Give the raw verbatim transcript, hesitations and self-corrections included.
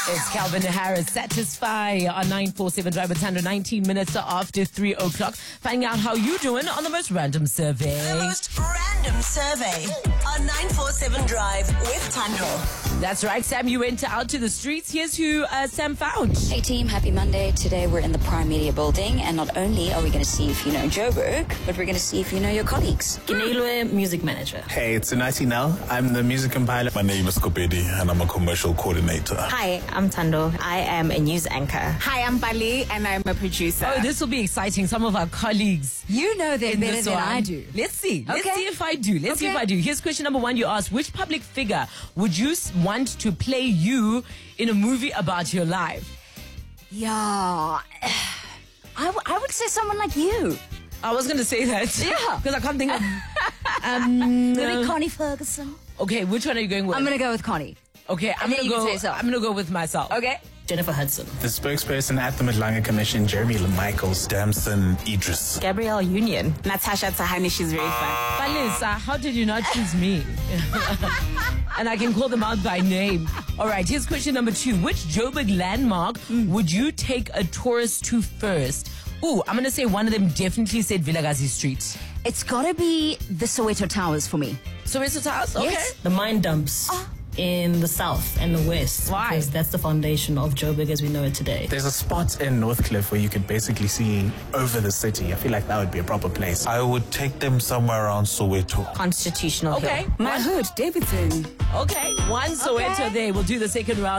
It's Calvin Harris, Satisfy on nine four seven Drive with Tando, nineteen minutes after three o'clock. Finding out how you doing on the most random survey. The most random survey on nine four seven Drive with Tando. That's right, Sam, you went out to the streets. Here's who uh, Sam found. Hey team, happy Monday. Today we're in the Prime Media building, and not only are we going to see if you know Joburg, but we're going to see if you know your colleagues. Ginelwe, music manager. Hey, it's Unati Nell. I'm the music compiler. My name is Kopedi, and I'm a commercial coordinator. Hi, I'm Tando. I am a news anchor. Hi, I'm Bali, and I'm a producer. Oh, this will be exciting. Some of our colleagues. You know them better this than one. I do. Let's see. Let's Okay. see if I do. Let's see Okay. if I do. Here's question number one. You asked, which public figure would you s- want to play you in a movie about your life? Yeah. I, w- I would say someone like you. I was going to say that. Yeah. Because I can't think of... Um, Maybe uh, Connie Ferguson. okay, which one are you going with? I'm going to go with Connie. Okay, I'm And then going to you can go... say yourself. I'm going to go with myself. Okay. Jennifer Hudson. The spokesperson at the Madlanga Commission, Jeremy Michaels. Damson Idris. Gabrielle Union. Natasha Tahani, she's very fun. Falisa, how did you not choose me? And I can call them out by name. All right, here's question number two. Which Joburg landmark would you take a tourist to first? Ooh, I'm going to say one of them definitely said Vilagazi Street. It's got to be the Soweto Towers for me. So it's a house? Okay. Yes. The mine dumps in the south and the west. Why? Because that's the foundation of Joburg as we know it today. There's a spot in Northcliffe where you could basically see over the city. I feel like that would be a proper place. I would take them somewhere around Soweto. Constitutional Okay. Hill. My hood, Davidson. Okay. One Soweto Okay. there. We'll do the second round.